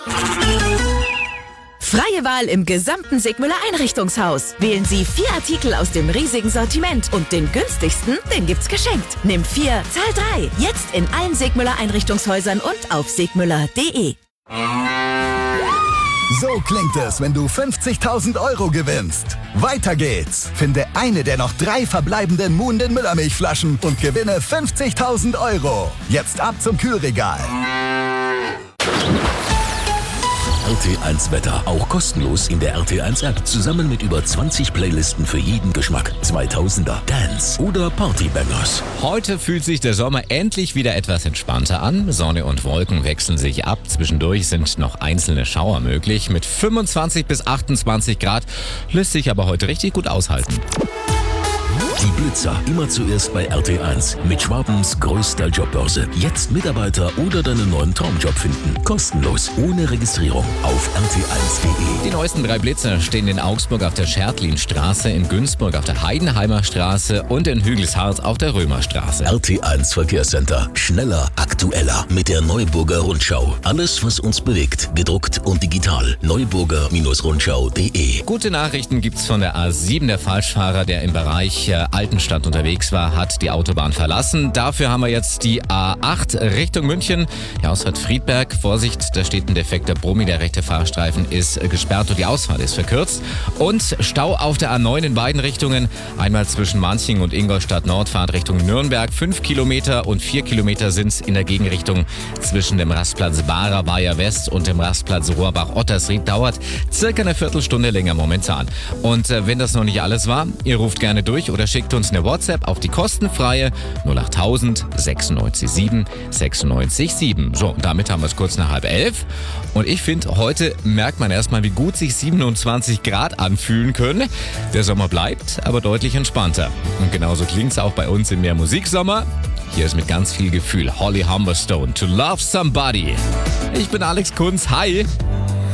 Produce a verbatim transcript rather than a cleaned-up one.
Freie Wahl im gesamten Sigmüller Einrichtungshaus. Wählen Sie vier Artikel aus dem riesigen Sortiment und den günstigsten, den gibt's geschenkt. Nimm vier, zahl drei. Jetzt in allen Sigmüller Einrichtungshäusern und auf sigmüller punkt de. So klingt es, wenn du fünfzigtausend Euro gewinnst. Weiter geht's. Finde eine der noch drei verbleibenden Muhnden Müllermilchflaschen und gewinne fünfzigtausend Euro. Jetzt ab zum Kühlregal. R T eins Wetter, auch kostenlos in der R T eins App. Zusammen mit über zwanzig Playlisten für jeden Geschmack. zweitausender, Dance oder Partybangers. Heute fühlt sich der Sommer endlich wieder etwas entspannter an. Sonne und Wolken wechseln sich ab. Zwischendurch sind noch einzelne Schauer möglich. Mit fünfundzwanzig bis achtundzwanzig Grad lässt sich aber heute richtig gut aushalten. Die Blitzer immer zuerst bei R T eins mit Schwabens größter Jobbörse. Jetzt Mitarbeiter oder deinen neuen Traumjob finden. Kostenlos, ohne Registrierung auf R T eins punkt de. Die neuesten drei Blitzer stehen in Augsburg auf der Schertlinstraße, in Günzburg auf der Heidenheimer Straße und in Hügelshardt auf der Römerstraße. R T eins Verkehrscenter. Schneller, aktueller mit der Neuburger Rundschau. Alles, was uns bewegt, gedruckt und digital. Neuburger Rundschau punkt de. Gute Nachrichten gibt's von der A sieben. Der Falschfahrer, der im Bereich äh, Altenstadt unterwegs war, hat die Autobahn verlassen. Dafür haben wir jetzt die A acht Richtung München. Ja, Ausfahrt Friedberg. Vorsicht, da steht ein defekter Brummi. Der rechte Fahrstreifen ist gesperrt und die Ausfahrt ist verkürzt. Und Stau auf der A neun in beiden Richtungen. Einmal zwischen Manching und Ingolstadt Nordfahrt Richtung Nürnberg. Fünf Kilometer und vier Kilometer sind es in der Gegenrichtung zwischen dem Rastplatz Barer Bayer West und dem Rastplatz Rohrbach-Ottersried. Dauert circa eine Viertelstunde länger momentan. Und äh, wenn das noch nicht alles war, ihr ruft gerne durch oder schickt uns eine WhatsApp auf die kostenfreie null achttausend sechsundneunzig sieben sechsundneunzig sieben. So, damit haben wir es kurz nach halb elf. Und ich finde, heute merkt man erstmal, wie gut sich siebenundzwanzig Grad anfühlen können. Der Sommer bleibt, aber deutlich entspannter. Und genauso klingt es auch bei uns im Mehr Musiksommer. Hier ist mit ganz viel Gefühl Holly Humberstone, To Love Somebody. Ich bin Alex Kunz, hi!